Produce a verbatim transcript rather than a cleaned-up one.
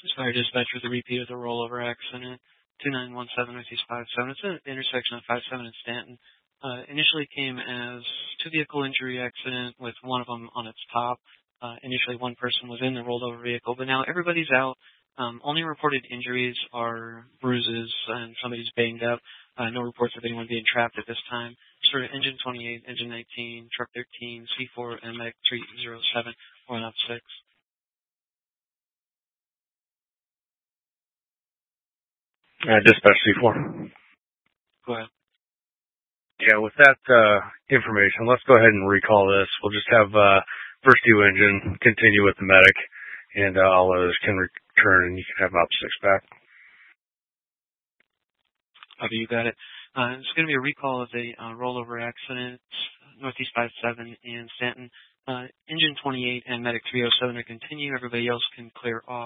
Sorry, dispatch with a repeat of the rollover accident. two nine one seven Northeast five seven. It's an intersection of five seven and Stanton. Uh, initially came as two-vehicle injury accident with one of them on its top. Uh, initially, one person was in the rolled over vehicle, but now everybody's out. Um, only reported injuries are bruises and somebody's banged up. Uh, no reports of anyone being trapped at this time. Sort of engine twenty-eight, engine nineteen, truck thirteen, C four, M X three oh seven, one up six. Uh, dispatch C four. Go ahead. Yeah, with that uh, information, let's go ahead and recall this. We'll just have uh, first due engine continue with the medic, and uh, all others can return, and you can have op six back. Okay, you got it. Uh, it's going to be a recall of a uh, rollover accident, Northeast five seven in Stanton. Uh, engine twenty-eight and medic three oh seven are continue. Everybody else can clear off.